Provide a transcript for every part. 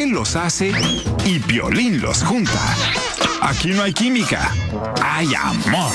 Él los hace y Piolín los junta. Aquí no hay química, hay amor.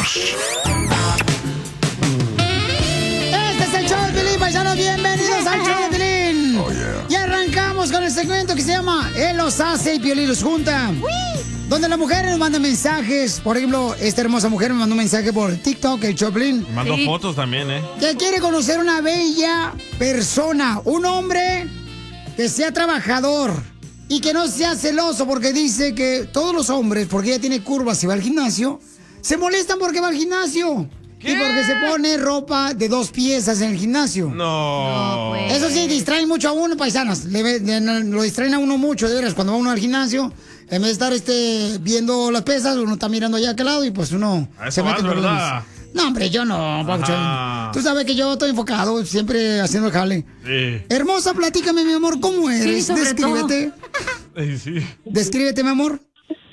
Este es el show de Piolín, paisanos. Bienvenidos al show de Piolín. Oh, yeah. Y arrancamos con el segmento que se llama Él los hace y Piolín los junta. Donde las mujeres nos mandan mensajes. Por ejemplo, esta hermosa mujer me mandó un mensaje por TikTok, el Choplin. Mandó fotos también, ¿eh? Que quiere conocer una bella persona. Un hombre que sea trabajador y que no sea celoso, porque dice que todos los hombres, porque ella tiene curvas y va al gimnasio, se molestan porque va al gimnasio. ¿Qué? Y porque se pone ropa de 2 piezas en el gimnasio. No. pues. Eso sí, distraen mucho a uno, paisanos. Lo distraen a uno mucho, de veras, cuando va uno al gimnasio. En vez de estar viendo las pesas, uno está mirando allá a aquel lado y pues uno se mete en problemas. ¿Verdad? No, hombre, yo no, Pabuchón. Tú sabes que yo estoy enfocado, siempre haciendo el jale. Sí. Hermosa, platícame, mi amor, ¿cómo eres? Sí, sobre Descríbete. Sí. Descríbete, mi amor.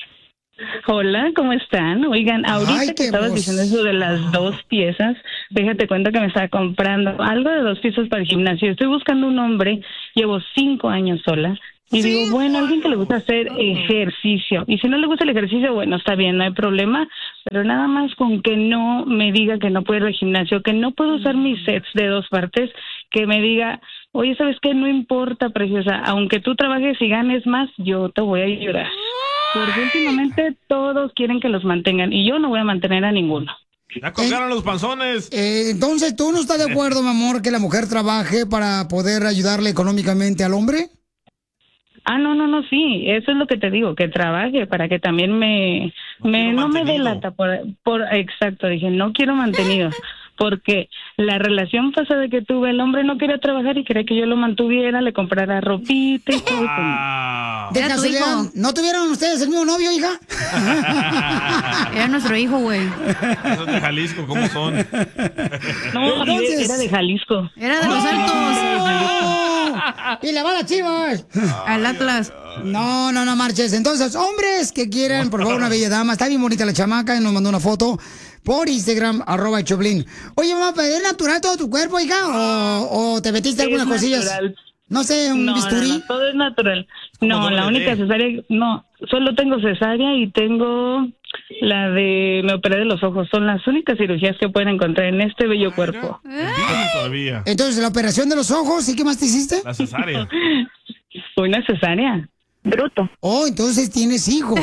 Hola, ¿cómo están? Oigan, ahorita Ay, que qué estabas voz. diciendo eso de las 2 piezas, déjate cuenta que me estaba comprando algo de 2 piezas para el gimnasio. Estoy buscando un hombre, llevo 5 años sola. Y digo, bueno, alguien que le gusta hacer ejercicio. Y si no le gusta el ejercicio, bueno, está bien, no hay problema. Pero nada más con que no me diga que no puedo ir al gimnasio, que no puedo usar mis sets de 2 partes, que me diga, oye, ¿sabes qué? No importa, preciosa, aunque tú trabajes y ganes más, yo te voy a ayudar. Porque últimamente todos quieren que los mantengan y yo no voy a mantener a ninguno. Ya colgaron los panzones. Entonces, ¿tú no estás de acuerdo, mi amor, que la mujer trabaje para poder ayudarle económicamente al hombre? No, sí, eso es lo que te digo, que trabaje para que también no me dé lata exacto, dije, no quiero mantenidos, porque la relación pasada que tuve, el hombre no quería trabajar y quería que yo lo mantuviera, le comprara ropita y todo. De Era tu casualidad, hijo. ¿no tuvieron ustedes el mismo novio, hija? Era nuestro hijo, güey. Esos de Jalisco, ¿cómo son? No, Entonces- era de Jalisco. Era de los Altos. ¡Y le va las Chivas! Al Atlas. No marches. Entonces, hombres que quieran, por favor, una bella dama. Está bien bonita la chamaca y nos mandó una foto por Instagram, @Choplin. Oye, mamá, ¿es natural todo tu cuerpo, hija? ¿O te metiste algunas Es cosillas? natural. No sé, un bisturí. No, todo es natural. como No, la doble única D. cesárea, no, solo tengo cesárea y tengo me operé de los ojos. Son las únicas cirugías que pueden encontrar en este bello cuerpo. Bien todavía. Entonces, la operación de los ojos, ¿y qué más te hiciste? La cesárea. Una cesárea. Bruto. Oh, entonces tienes hijos.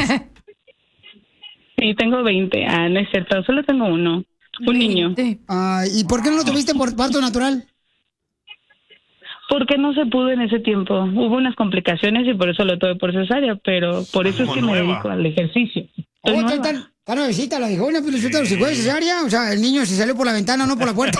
Sí, tengo 20. No es cierto, solo tengo uno. Un niño. ¿Y por qué no lo tuviste por parto natural? Porque no se pudo en ese tiempo. Hubo unas complicaciones y por eso lo tuve por cesárea, pero por eso es que me nueva. dedico al ejercicio. Estoy nueva. Está nuevecita la viejona, pero si fue cesárea, o sea, el niño se salió por la ventana, no por la puerta.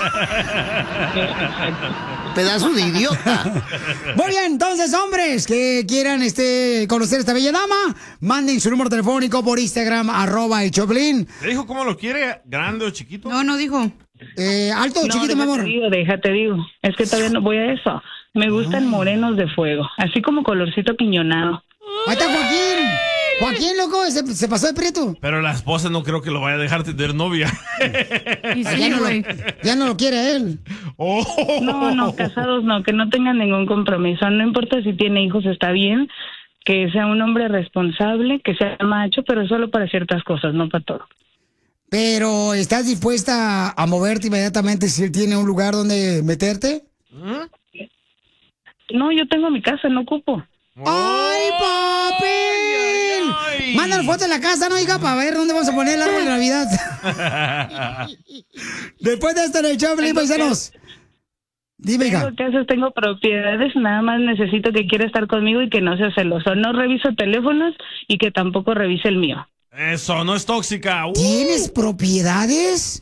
Pedazo de idiota. Muy bien, entonces, hombres que quieran conocer a esta bella dama, manden su número telefónico por Instagram, @el Choplin. ¿Le dijo cómo lo quiere? ¿Grande o chiquito? No dijo. ¿Alto o chiquito, mi amor? Déjate digo. Es que todavía no voy a eso. Me gustan morenos de fuego, así como colorcito piñonado. Ahí está Joaquín. Joaquín, loco, se pasó de prieto. Pero la esposa no creo que lo vaya a dejar tener novia. Y sí, güey. Ya no lo quiere él. Oh. No, casados no, que no tengan ningún compromiso. No importa si tiene hijos, está bien. Que sea un hombre responsable, que sea macho, pero solo para ciertas cosas, no para todo. Pero, ¿estás dispuesta a moverte inmediatamente si él tiene un lugar donde meterte? No, yo tengo mi casa, no ocupo. ¡Ay, papi! Ay. Mándanos foto de la casa, ¿no, hija? Para ver dónde vamos a poner el árbol de Navidad. Después de esto en el show, paisanos. Dime, hija. Tengo casas, tengo propiedades, nada más necesito que quiera estar conmigo y que no sea celoso. No reviso teléfonos y que tampoco revise el mío. Eso, no es tóxica. ¿Tienes propiedades?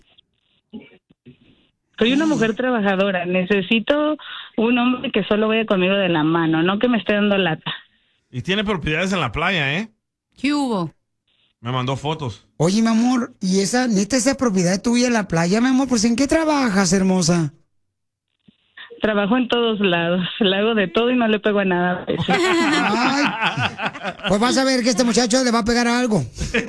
Soy una mujer trabajadora, necesito un hombre que solo vaya conmigo de la mano, no que me esté dando lata. Y tiene propiedades en la playa, ¿eh? ¿Qué hubo? Me mandó fotos. Oye, mi amor, ¿y esa propiedad tuya en la playa, mi amor? Pues, ¿en qué trabajas, hermosa? Trabajo en todos lados, le hago de todo y no le pego a nada a veces. Ay, pues vas a ver que este muchacho le va a pegar a algo. El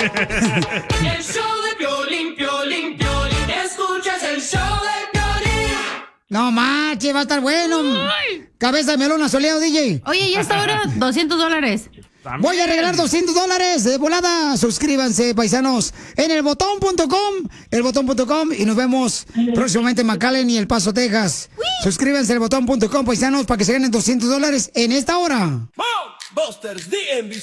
show de Piolín, Piolín, Piolín. Escuchas el show de Piolín. No marche, va a estar bueno. Cabeza de melón asoleado, DJ. Oye, ¿y esta hora? $200. Voy a regalar $200 de volada. Suscríbanse, paisanos, en elbotón.com, y nos vemos próximamente en McAllen y El Paso, Texas. Suscríbanse en elbotón.com, paisanos, para que se ganen $200 en esta hora. Busters DMV